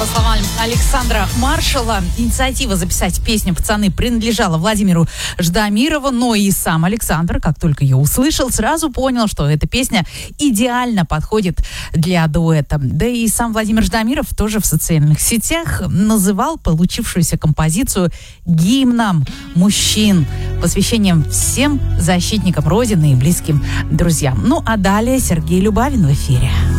По словам Александра Маршала, инициатива записать песню «Пацаны» принадлежала Владимиру Ждамирову, но и сам Александр, как только ее услышал, сразу понял, что эта песня идеально подходит для дуэта. Да и сам Владимир Ждамиров тоже в социальных сетях называл получившуюся композицию гимном мужчин, посвящением всем защитникам Родины и близким друзьям. Ну а далее Сергей Любавин в эфире.